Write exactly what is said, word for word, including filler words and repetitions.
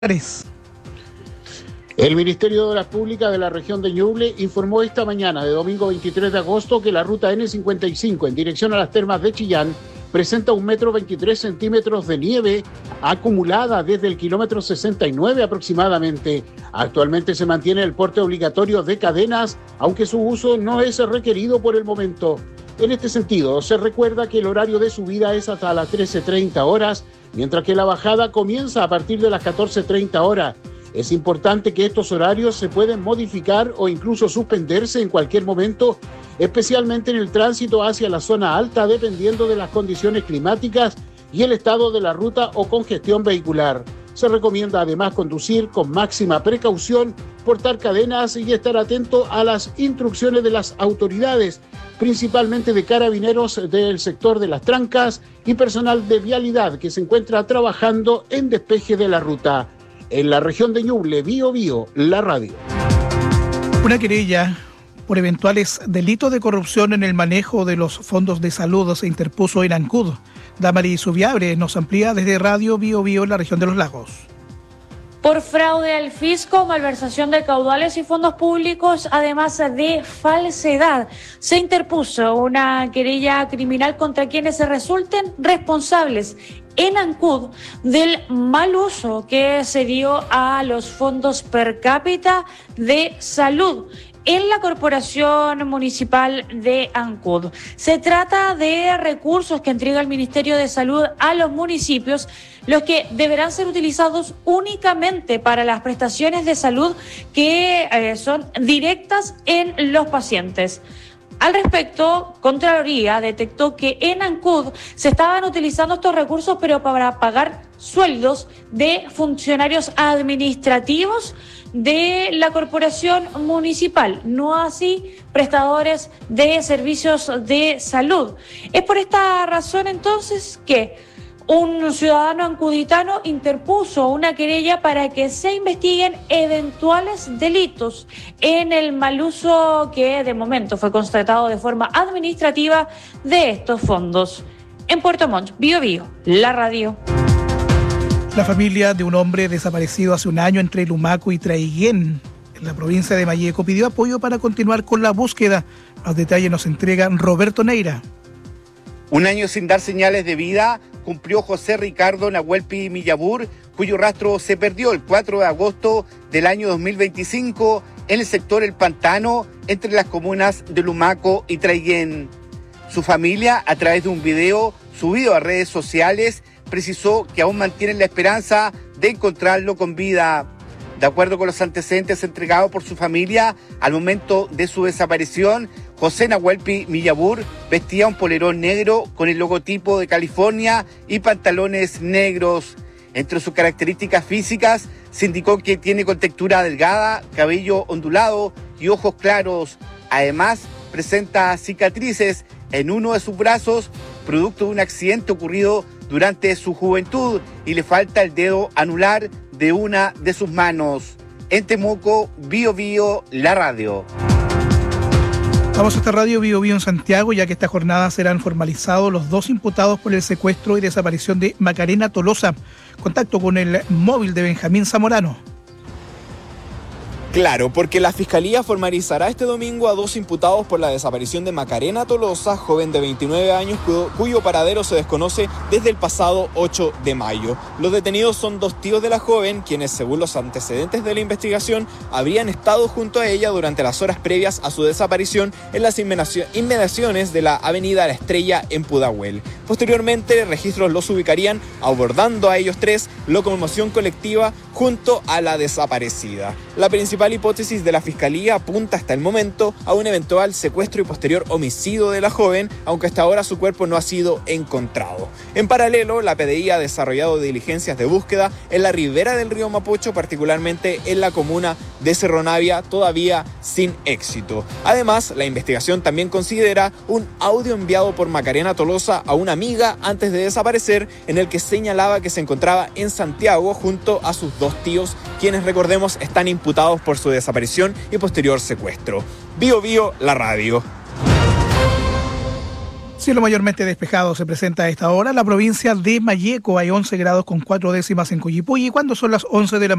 El Ministerio de Obras Públicas de la región de Ñuble informó esta mañana de domingo veintitrés de agosto que la ruta ene cincuenta y cinco en dirección a las termas de Chillán presenta un metro veintitrés centímetros de nieve acumulada desde el kilómetro sesenta y nueve aproximadamente. Actualmente se mantiene el porte obligatorio de cadenas, aunque su uso no es requerido por el momento. En este sentido, se recuerda que el horario de subida es hasta las trece treinta horas, mientras que la bajada comienza a partir de las catorce treinta horas. Es importante que estos horarios se pueden modificar o incluso suspenderse en cualquier momento, especialmente en el tránsito hacia la zona alta, dependiendo de las condiciones climáticas y el estado de la ruta o congestión vehicular. Se recomienda además conducir con máxima precaución, portar cadenas y estar atento a las instrucciones de las autoridades, principalmente de carabineros del sector de las trancas y personal de vialidad que se encuentra trabajando en despeje de la ruta. En la región de Ñuble, Bío Bío, la radio. Una querella por eventuales delitos de corrupción en el manejo de los fondos de salud se interpuso en Ancud. Damaris Subiabre nos amplía desde Radio Bío Bío en la región de los Lagos. Por fraude al fisco, malversación de caudales y fondos públicos, además de falsedad, se interpuso una querella criminal contra quienes se resulten responsables en Ancud del mal uso que se dio a los fondos per cápita de salud en la Corporación Municipal de Ancud. Se trata de recursos que entrega el Ministerio de Salud a los municipios, los que deberán ser utilizados únicamente para las prestaciones de salud que eh, son directas en los pacientes. Al respecto, Contraloría detectó que en Ancud se estaban utilizando estos recursos, pero para pagar sueldos de funcionarios administrativos de la corporación municipal, no así prestadores de servicios de salud. Es por esta razón entonces que un ciudadano ancuditano interpuso una querella para que se investiguen eventuales delitos en el mal uso que de momento fue constatado de forma administrativa de estos fondos. En Puerto Montt, Bío Bío, la radio. La familia de un hombre desaparecido hace un año entre Lumaco y Traiguén, en la provincia de Malleco, pidió apoyo para continuar con la búsqueda. Los detalles nos entrega Roberto Neira. Un año sin dar señales de vida cumplió José Ricardo Nahuelpi Millabur, cuyo rastro se perdió el cuatro de agosto del año dos mil veinticinco en el sector El Pantano, entre las comunas de Lumaco y Traiguén. Su familia, a través de un video subido a redes sociales, precisó que aún mantienen la esperanza de encontrarlo con vida. De acuerdo con los antecedentes entregados por su familia, al momento de su desaparición, José Nahuelpi Millabur vestía un polerón negro con el logotipo de California y pantalones negros. Entre sus características físicas se indicó que tiene contextura delgada, cabello ondulado y ojos claros. Además, presenta cicatrices en uno de sus brazos, producto de un accidente ocurrido durante su juventud, y le falta el dedo anular de una de sus manos. En Temuco, Bío Bío, la radio. Vamos a esta radio Bío Bío en Santiago, ya que esta jornada serán formalizados los dos imputados por el secuestro y desaparición de Macarena Tolosa. Contacto con el móvil de Benjamín Zamorano. Claro, porque la Fiscalía formalizará este domingo a dos imputados por la desaparición de Macarena Tolosa, joven de veintinueve años, cuyo, cuyo paradero se desconoce desde el pasado ocho de mayo. Los detenidos son dos tíos de la joven, quienes, según los antecedentes de la investigación, habrían estado junto a ella durante las horas previas a su desaparición en las inmediaciones de la avenida La Estrella en Pudahuel. Posteriormente, registros los ubicarían abordando a ellos tres, locomoción colectiva junto a la desaparecida. La principal La hipótesis de la Fiscalía apunta hasta el momento a un eventual secuestro y posterior homicidio de la joven, aunque hasta ahora su cuerpo no ha sido encontrado. En paralelo, la P D I ha desarrollado diligencias de búsqueda en la ribera del río Mapocho, particularmente en la comuna de Cerro Navia, todavía sin éxito. Además, la investigación también considera un audio enviado por Macarena Tolosa a una amiga antes de desaparecer, en el que señalaba que se encontraba en Santiago junto a sus dos tíos, quienes, recordemos, están imputados por su desaparición y posterior secuestro. Bío Bío, la radio. Cielo mayormente despejado se presenta a esta hora. La provincia de Malleco hay once grados con cuatro décimas en Coyipulli. Cuando son las once de la